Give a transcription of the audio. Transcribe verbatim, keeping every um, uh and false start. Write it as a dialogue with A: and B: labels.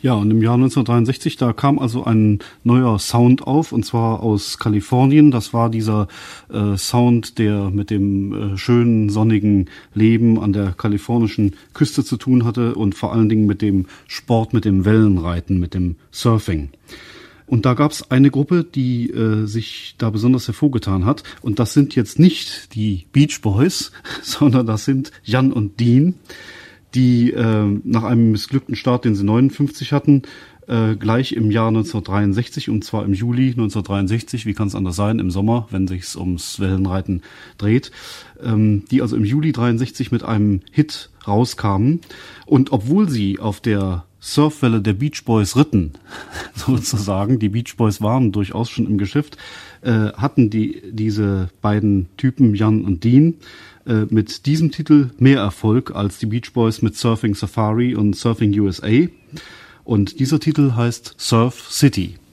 A: Ja, und im Jahr neunzehnhundertdreiundsechzig, da kam also ein neuer Sound auf, und zwar aus Kalifornien. Das war dieser äh, Sound, der mit dem äh, schönen, sonnigen Leben an der kalifornischen Küste zu tun hatte und vor allen Dingen mit dem Sport, mit dem Wellenreiten, mit dem Surfing. Und da gab es eine Gruppe, die äh, sich da besonders hervorgetan hat. Und das sind jetzt nicht die Beach Boys, sondern das sind Jan und Dean, die äh, nach einem missglückten Start, den sie neunundfünfzig hatten, äh, gleich im Jahr neunzehnhundertdreiundsechzig, und zwar im Juli neunzehnhundertdreiundsechzig, wie kann es anders sein, im Sommer, wenn sich's ums Wellenreiten dreht, ähm, die also im Juli dreiundsechzig mit einem Hit rauskamen. Und obwohl sie auf der Surfwelle der Beach Boys ritten, sozusagen, die Beach Boys waren durchaus schon im Geschäft, äh, hatten die diese beiden Typen, Jan und Dean, äh, mit diesem Titel mehr Erfolg als die Beach Boys mit Surfing Safari und Surfing U S A. Und dieser Titel heißt Surf City.